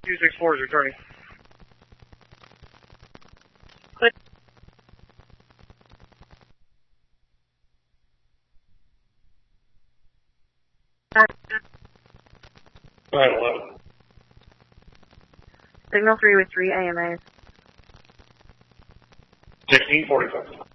264 is returning. Click. 911. Signal 3 with 3 AMAs. 1645.